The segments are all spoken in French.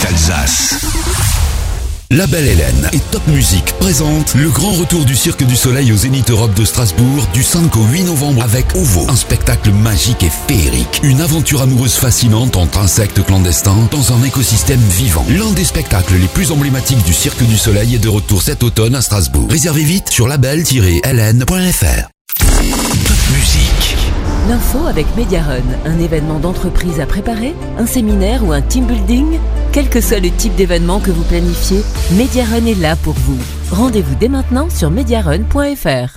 Alsace. La Belle Hélène et Top Music présentent le grand retour du Cirque du Soleil au Zénith Europe de Strasbourg du 5 au 8 novembre avec OVO, un spectacle magique et féerique. Une aventure amoureuse fascinante entre insectes clandestins dans un écosystème vivant. L'un des spectacles les plus emblématiques du Cirque du Soleil est de retour cet automne à Strasbourg. Réservez vite sur label-hélène.fr. Top Music. L'info avec Mediarun, un événement d'entreprise à préparer, un séminaire ou un team building. Quel que soit le type d'événement que vous planifiez, Mediarun est là pour vous. Rendez-vous dès maintenant sur mediarun.fr.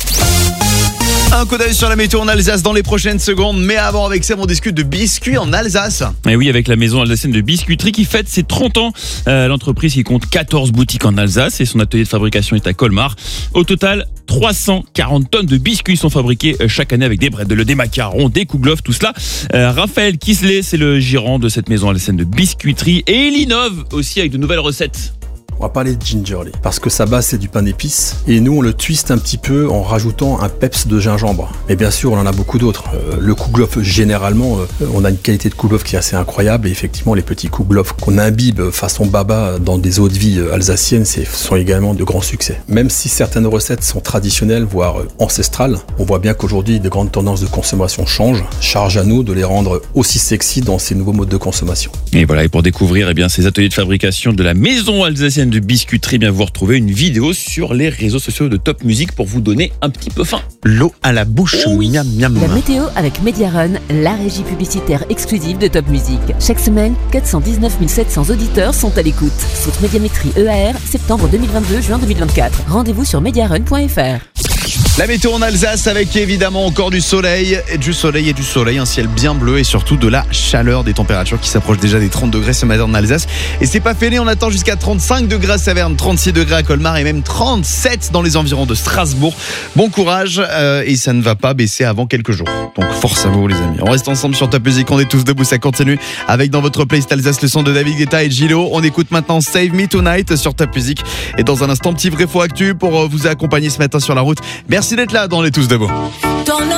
Un coup d'œil sur la météo en Alsace dans les prochaines secondes, mais avant avec ça on discute de biscuits en Alsace. Et oui, avec la maison alsacienne de biscuiterie qui fête ses 30 ans. L'entreprise qui compte 14 boutiques en Alsace et son atelier de fabrication est à Colmar. Au total, 340 tonnes de biscuits sont fabriqués chaque année avec des bredels, des macarons, des kouglof, tout cela. Raphaël Kisley, c'est le gérant de cette maison alsacienne de biscuiterie et il innove aussi avec de nouvelles recettes. On va parler de gingerly, parce que sa base c'est du pain d'épices, et nous on le twiste un petit peu en rajoutant un peps de gingembre. Mais bien sûr on en a beaucoup d'autres. Le kouglof généralement, on a une qualité de kouglof qui est assez incroyable, et effectivement les petits kouglof qu'on imbibe façon baba dans des eaux de vie alsaciennes, sont également de grands succès. Même si certaines recettes sont traditionnelles, voire ancestrales, on voit bien qu'aujourd'hui des grandes tendances de consommation changent. Charge à nous de les rendre aussi sexy dans ces nouveaux modes de consommation. Et voilà, et pour découvrir ces ateliers de fabrication de la maison alsacienne de biscuiterie, vous retrouvez une vidéo sur les réseaux sociaux de Top Music pour vous donner un petit peu faim. L'eau à la bouche, miam miam. La météo avec Mediarun, la régie publicitaire exclusive de Top Music. Chaque semaine, 419 700 auditeurs sont à l'écoute. Source Médiamétrie EAR, septembre 2022, juin 2024. Rendez-vous sur mediarun.fr. La météo en Alsace avec évidemment encore du soleil, un ciel bien bleu et surtout de la chaleur, des températures qui s'approchent déjà des 30 degrés ce matin en Alsace. Et c'est pas fêlé, on attend jusqu'à 35 degrés à Saverne, 36 degrés à Colmar et même 37 dans les environs de Strasbourg. Bon courage et ça ne va pas baisser avant quelques jours. Donc force à vous les amis. On reste ensemble sur Top Music, on est tous debout, ça continue avec dans votre playlist Alsace le son de David Guetta et Gilo. On écoute maintenant Save Me Tonight sur Top Music et dans un instant petit vrai faux actu pour vous accompagner ce matin sur la route. Merci d'être là dans les Tous Debout.